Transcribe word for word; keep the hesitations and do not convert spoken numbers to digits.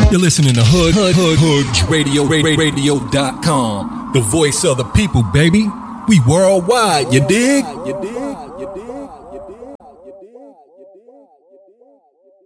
You're listening to Hood Hood Hood Hood Radio Radio dot com. The voice of the people, baby. We worldwide, you dig? You dig? You dig? You dig? You dig? You dig?